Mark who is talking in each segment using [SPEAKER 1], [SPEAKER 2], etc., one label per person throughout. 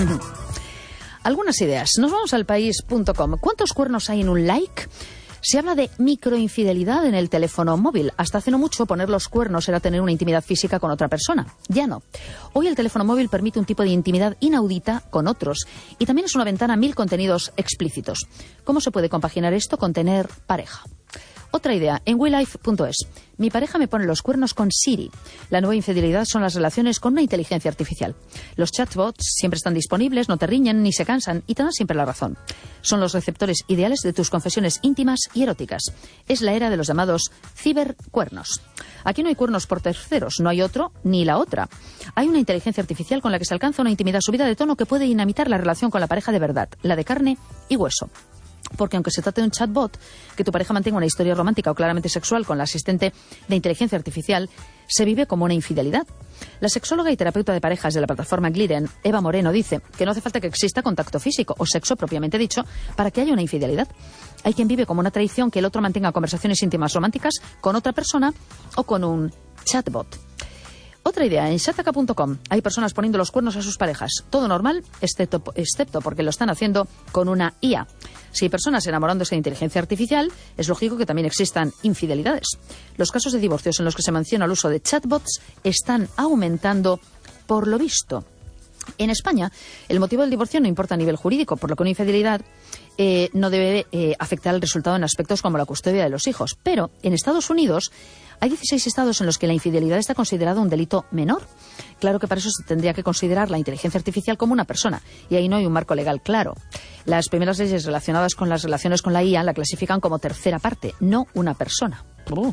[SPEAKER 1] Algunas ideas. Nos vamos al país.com. ¿Cuántos cuernos hay en un like? Se habla de microinfidelidad en el teléfono móvil. Hasta hace no mucho poner los cuernos era tener una intimidad física con otra persona. Ya no. Hoy el teléfono móvil permite un tipo de intimidad inaudita con otros. Y también es una ventana a 1000 contenidos explícitos. ¿Cómo se puede compaginar esto con tener pareja? Otra idea, en WeLife.es. Mi pareja me pone los cuernos con Siri. La nueva infidelidad son las relaciones con una inteligencia artificial. Los chatbots siempre están disponibles, no te riñen ni se cansan y te dan siempre la razón. Son los receptores ideales de tus confesiones íntimas y eróticas. Es la era de los llamados cibercuernos. Aquí no hay cuernos por terceros, no hay otro ni la otra. Hay una inteligencia artificial con la que se alcanza una intimidad subida de tono que puede dinamitar la relación con la pareja de verdad, la de carne y hueso. Porque aunque se trate de un chatbot, que tu pareja mantenga una historia romántica o claramente sexual con la asistente de inteligencia artificial, se vive como una infidelidad. La sexóloga y terapeuta de parejas de la plataforma Gliden, Eva Moreno, dice que no hace falta que exista contacto físico o sexo propiamente dicho para que haya una infidelidad. Hay quien vive como una traición que el otro mantenga conversaciones íntimas románticas con otra persona o con un chatbot. Otra idea, en shataka.com hay personas poniendo los cuernos a sus parejas. Todo normal, excepto porque lo están haciendo con una IA. Si hay personas enamorándose de inteligencia artificial, es lógico que también existan infidelidades. Los casos de divorcios en los que se menciona el uso de chatbots están aumentando por lo visto. En España, el motivo del divorcio no importa a nivel jurídico, por lo que una infidelidad no debe afectar al resultado en aspectos como la custodia de los hijos. Pero en Estados Unidos hay 16 estados en los que la infidelidad está considerada un delito menor. Claro que para eso se tendría que considerar la inteligencia artificial como una persona, y ahí no hay un marco legal claro. Las primeras leyes relacionadas con las relaciones con la IA la clasifican como tercera parte, no una persona.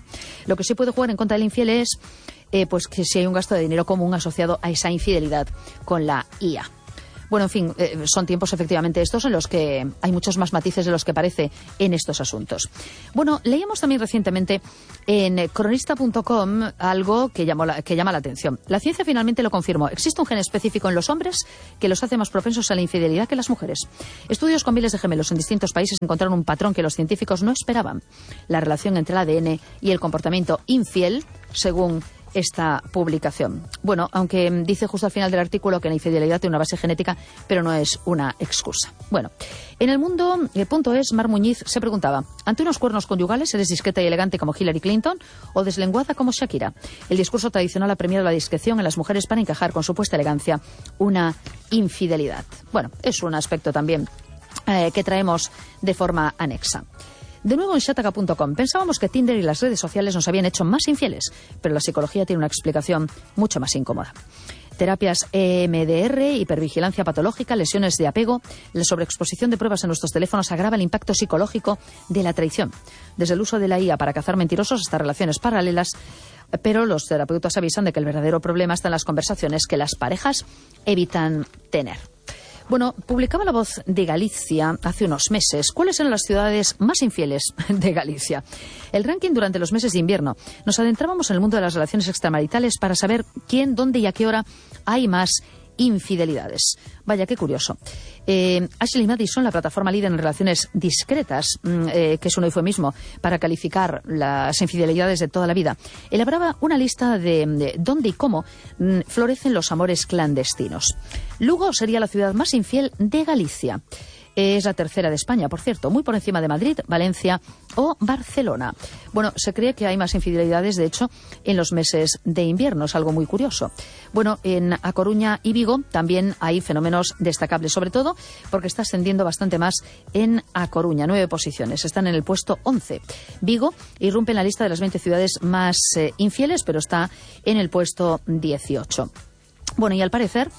[SPEAKER 1] Lo que sí puede jugar en contra del infiel es pues que si hay un gasto de dinero común asociado a esa infidelidad con la IA. Bueno, en fin, son tiempos efectivamente estos en los que hay muchos más matices de los que parece en estos asuntos. Bueno, leíamos también recientemente en cronista.com algo que llama la atención. La ciencia finalmente lo confirmó. Existe un gen específico en los hombres que los hace más propensos a la infidelidad que las mujeres. Estudios con miles de gemelos en distintos países encontraron un patrón que los científicos no esperaban. La relación entre el ADN y el comportamiento infiel, según esta publicación. Bueno, aunque dice justo al final del artículo que la infidelidad tiene una base genética, pero no es una excusa. Bueno, en el mundo.es, Mar Muñiz se preguntaba, ¿ante unos cuernos conyugales eres discreta y elegante como Hillary Clinton o deslenguada como Shakira? El discurso tradicional ha premiado la discreción en las mujeres para encajar con supuesta elegancia una infidelidad. Bueno, es un aspecto también que traemos de forma anexa. De nuevo en shataka.com. Pensábamos que Tinder y las redes sociales nos habían hecho más infieles, pero la psicología tiene una explicación mucho más incómoda. Terapias EMDR, hipervigilancia patológica, lesiones de apego, la sobreexposición de pruebas en nuestros teléfonos agrava el impacto psicológico de la traición. Desde el uso de la IA para cazar mentirosos hasta relaciones paralelas, pero los terapeutas avisan de que el verdadero problema está en las conversaciones que las parejas evitan tener. Bueno, publicaba La Voz de Galicia hace unos meses cuáles eran las ciudades más infieles de Galicia. El ranking durante los meses de invierno. Nos adentrábamos en el mundo de las relaciones extramaritales para saber quién, dónde y a qué hora hay más infidelidades. Vaya, qué curioso. Ashley Madison, la plataforma líder en relaciones discretas, que es un eufemismo para calificar las infidelidades de toda la vida, elaboraba una lista de dónde y cómo florecen los amores clandestinos. Lugo sería la ciudad más infiel de Galicia. Es la tercera de España, por cierto, muy por encima de Madrid, Valencia o Barcelona. Bueno, se cree que hay más infidelidades, de hecho, en los meses de invierno. Es algo muy curioso. Bueno, en A Coruña y Vigo también hay fenómenos destacables, sobre todo porque está ascendiendo bastante más en A Coruña. 9 posiciones, están en el puesto 11. Vigo irrumpe en la lista de las 20 ciudades más infieles, pero está en el puesto 18. Bueno, y al parecer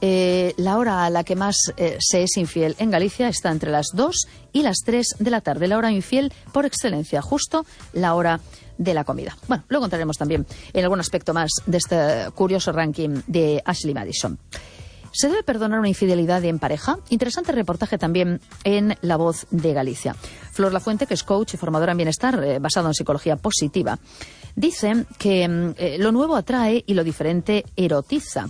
[SPEAKER 1] la hora a la que más se es infiel en Galicia está entre las 2 y las 3 de la tarde. La hora infiel por excelencia, justo la hora de la comida. Bueno, luego entraremos también en algún aspecto más de este curioso ranking de Ashley Madison. ¿Se debe perdonar una infidelidad en pareja? Interesante reportaje también en La Voz de Galicia. Flor Lafuente, que es coach y formadora en bienestar basado en psicología positiva, dice que lo nuevo atrae y lo diferente erotiza.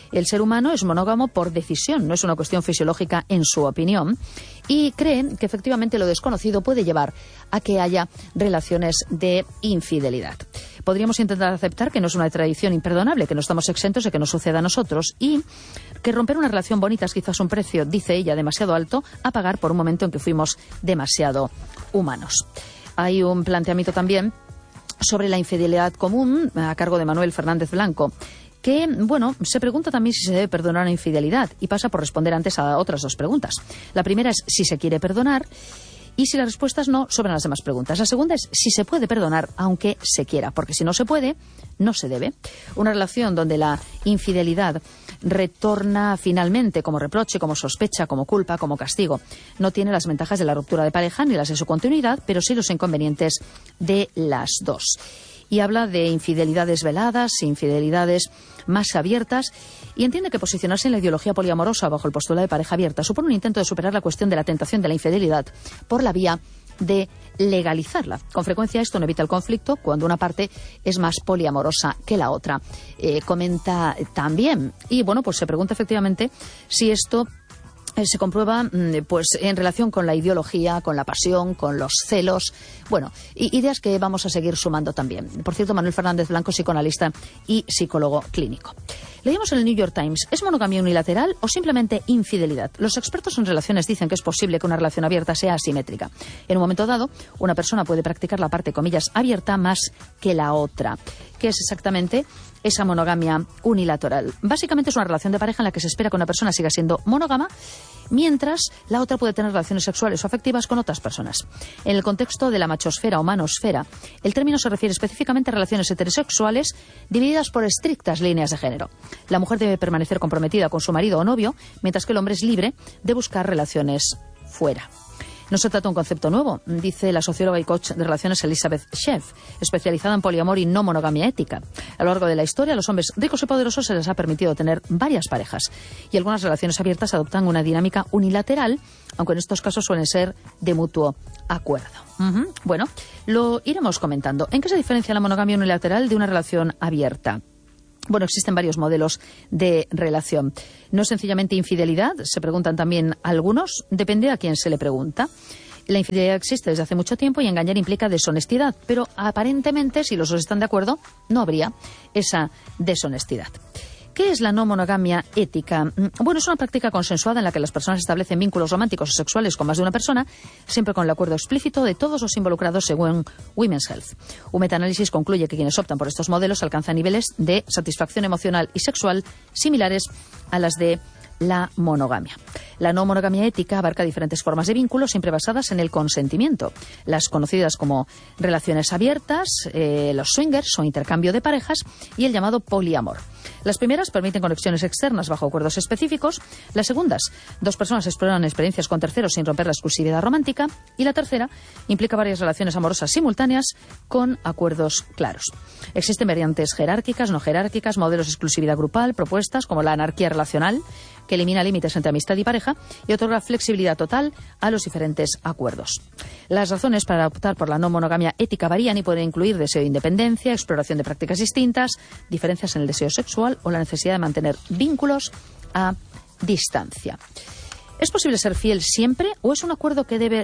[SPEAKER 1] El ser humano es monógamo por decisión, no es una cuestión fisiológica en su opinión, y cree que efectivamente lo desconocido puede llevar a que haya relaciones de infidelidad. Podríamos intentar aceptar que no es una tradición imperdonable, que no estamos exentos de que nos suceda a nosotros y que romper una relación bonita es quizás un precio, dice ella, demasiado alto a pagar por un momento en que fuimos demasiado humanos. Hay un planteamiento también sobre la infidelidad común a cargo de Manuel Fernández Blanco, que, bueno, se pregunta también si se debe perdonar una infidelidad y pasa por responder antes a otras dos preguntas. La primera es si se quiere perdonar y si la respuesta es no, sobran las demás preguntas. La segunda es si se puede perdonar aunque se quiera, porque si no se puede, no se debe. Una relación donde la infidelidad retorna finalmente como reproche, como sospecha, como culpa, como castigo, no tiene las ventajas de la ruptura de pareja ni las de su continuidad, pero sí los inconvenientes de las dos. Y habla de infidelidades veladas, infidelidades más abiertas, y entiende que posicionarse en la ideología poliamorosa bajo el postulado de pareja abierta supone un intento de superar la cuestión de la tentación de la infidelidad por la vía de legalizarla. Con frecuencia esto no evita el conflicto cuando una parte es más poliamorosa que la otra. Comenta también, y bueno, pues se pregunta efectivamente si esto se comprueba pues en relación con la ideología, con la pasión, con los celos, bueno, ideas que vamos a seguir sumando también. Por cierto, Manuel Fernández Blanco, psicoanalista y psicólogo clínico. Leímos en el New York Times, ¿es monogamia unilateral o simplemente infidelidad? Los expertos en relaciones dicen que es posible que una relación abierta sea asimétrica. En un momento dado, una persona puede practicar la parte, comillas, abierta más que la otra. ¿Qué es exactamente esa monogamia unilateral? Básicamente es una relación de pareja en la que se espera que una persona siga siendo monógama mientras la otra puede tener relaciones sexuales o afectivas con otras personas. En el contexto de la machosfera o manosfera, el término se refiere específicamente a relaciones heterosexuales divididas por estrictas líneas de género. La mujer debe permanecer comprometida con su marido o novio, mientras que el hombre es libre de buscar relaciones fuera. No se trata de un concepto nuevo, dice la socióloga y coach de relaciones Elizabeth Sheff, especializada en poliamor y no monogamia ética. A lo largo de la historia, a los hombres ricos y poderosos se les ha permitido tener varias parejas y algunas relaciones abiertas adoptan una dinámica unilateral, aunque en estos casos suelen ser de mutuo acuerdo. Bueno, lo iremos comentando. ¿En qué se diferencia la monogamia unilateral de una relación abierta? Bueno, existen varios modelos de relación. No es sencillamente infidelidad, se preguntan también algunos, depende a quién se le pregunta. La infidelidad existe desde hace mucho tiempo y engañar implica deshonestidad, pero aparentemente, si los dos están de acuerdo, no habría esa deshonestidad. ¿Qué es la no monogamia ética? Bueno, es una práctica consensuada en la que las personas establecen vínculos románticos o sexuales con más de una persona, siempre con el acuerdo explícito de todos los involucrados según Women's Health. Un metaanálisis concluye que quienes optan por estos modelos alcanzan niveles de satisfacción emocional y sexual similares a las de la monogamia. La no monogamia ética abarca diferentes formas de vínculos, siempre basadas en el consentimiento. Las conocidas como relaciones abiertas, los swingers o intercambio de parejas y el llamado poliamor. Las primeras permiten conexiones externas bajo acuerdos específicos. Las segundas, dos personas exploran experiencias con terceros sin romper la exclusividad romántica. Y la tercera implica varias relaciones amorosas simultáneas con acuerdos claros. Existen variantes jerárquicas, no jerárquicas, modelos de exclusividad grupal, propuestas como la anarquía relacional, que elimina límites entre amistad y pareja y otorga flexibilidad total a los diferentes acuerdos. Las razones para optar por la no monogamia ética varían y pueden incluir deseo de independencia, exploración de prácticas distintas, diferencias en el deseo sexual o la necesidad de mantener vínculos a distancia. ¿Es posible ser fiel siempre o es un acuerdo que debe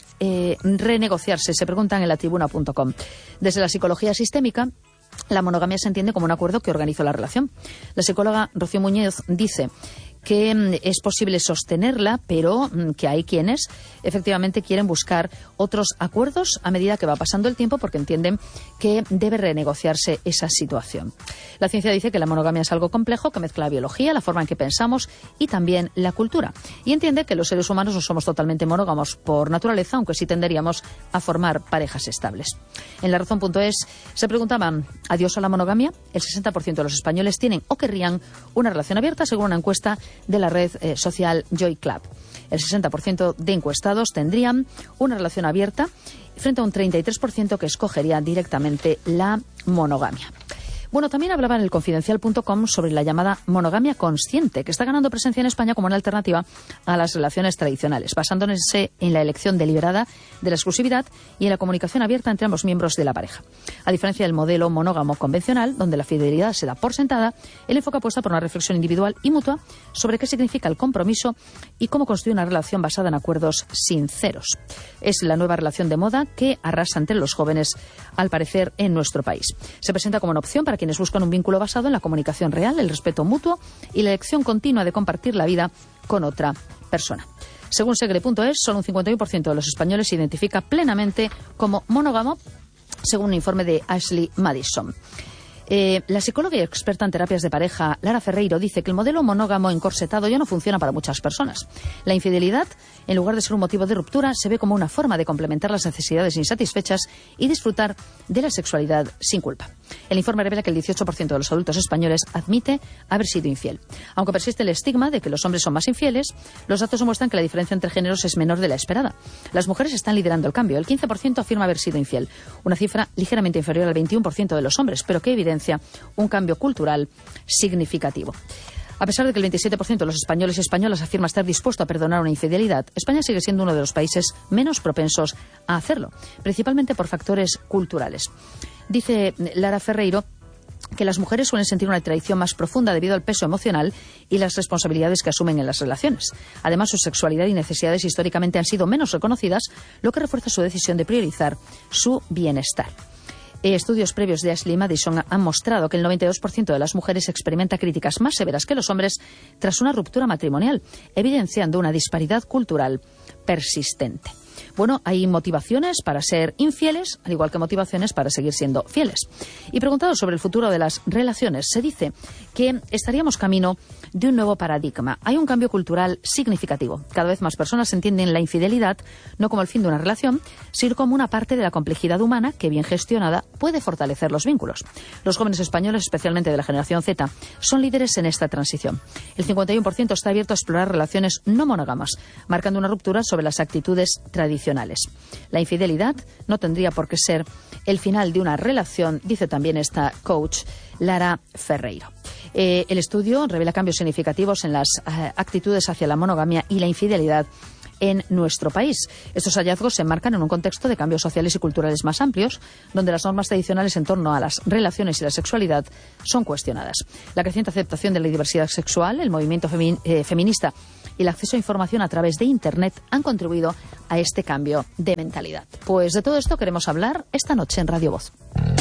[SPEAKER 1] renegociarse? Se preguntan en latribuna.com. Desde la psicología sistémica, la monogamia se entiende como un acuerdo que organiza la relación. La psicóloga Rocío Muñoz dice que es posible sostenerla, pero que hay quienes efectivamente quieren buscar otros acuerdos a medida que va pasando el tiempo porque entienden que debe renegociarse esa situación. La ciencia dice que la monogamia es algo complejo que mezcla la biología, la forma en que pensamos y también la cultura. Y entiende que los seres humanos no somos totalmente monógamos por naturaleza, aunque sí tenderíamos a formar parejas estables. En La Razón.es se preguntaban, ¿adiós a la monogamia? El 60% de los españoles tienen o querrían una relación abierta según una encuesta de la red social Joy Club. El 60% de encuestados tendrían una relación abierta frente a un 33% que escogería directamente la monogamia. Bueno, también hablaba en el Confidencial.com sobre la llamada monogamia consciente, que está ganando presencia en España como una alternativa a las relaciones tradicionales, basándose en la elección deliberada de la exclusividad y en la comunicación abierta entre ambos miembros de la pareja. A diferencia del modelo monógamo convencional, donde la fidelidad se da por sentada, el enfoque apuesta por una reflexión individual y mutua sobre qué significa el compromiso y cómo construir una relación basada en acuerdos sinceros. Es la nueva relación de moda que arrasa entre los jóvenes, al parecer, en nuestro país. Se presenta como una opción para quienes buscan un vínculo basado en la comunicación real, el respeto mutuo y la elección continua de compartir la vida con otra persona. Según Segre.es, solo un 51% de los españoles se identifica plenamente como monógamo, según un informe de Ashley Madison. La psicóloga y experta en terapias de pareja, Lara Ferreiro, dice que el modelo monógamo encorsetado ya no funciona para muchas personas. La infidelidad, en lugar de ser un motivo de ruptura, se ve como una forma de complementar las necesidades insatisfechas y disfrutar de la sexualidad sin culpa. El informe revela que el 18% de los adultos españoles admite haber sido infiel. Aunque persiste el estigma de que los hombres son más infieles, los datos muestran que la diferencia entre géneros es menor de la esperada. Las mujeres están liderando el cambio. El 15% afirma haber sido infiel, una cifra ligeramente inferior al 21% de los hombres, pero que evidencia un cambio cultural significativo. A pesar de que el 27% de los españoles y españolas afirma estar dispuesto a perdonar una infidelidad, España sigue siendo uno de los países menos propensos a hacerlo, principalmente por factores culturales. Dice Lara Ferreiro que las mujeres suelen sentir una traición más profunda debido al peso emocional y las responsabilidades que asumen en las relaciones. Además, su sexualidad y necesidades históricamente han sido menos reconocidas, lo que refuerza su decisión de priorizar su bienestar. Estudios previos de Ashley Madison han mostrado que el 92% de las mujeres experimenta críticas más severas que los hombres tras una ruptura matrimonial, evidenciando una disparidad cultural persistente. Bueno, hay motivaciones para ser infieles, al igual que motivaciones para seguir siendo fieles. Y preguntado sobre el futuro de las relaciones, se dice que estaríamos camino de un nuevo paradigma. Hay un cambio cultural significativo. Cada vez más personas entienden la infidelidad no como el fin de una relación, sino como una parte de la complejidad humana que, bien gestionada, puede fortalecer los vínculos. Los jóvenes españoles, especialmente de la generación Z, son líderes en esta transición. El 51% está abierto a explorar relaciones no monógamas, marcando una ruptura sobre las actitudes tradicionales. La infidelidad no tendría por qué ser el final de una relación, dice también esta coach Lara Ferreiro. El estudio revela cambios significativos en las actitudes hacia la monogamia y la infidelidad en nuestro país. Estos hallazgos se enmarcan en un contexto de cambios sociales y culturales más amplios, donde las normas tradicionales en torno a las relaciones y la sexualidad son cuestionadas. La creciente aceptación de la diversidad sexual, el movimiento feminista y el acceso a información a través de Internet han contribuido a este cambio de mentalidad. Pues de todo esto queremos hablar esta noche en Radio Voz.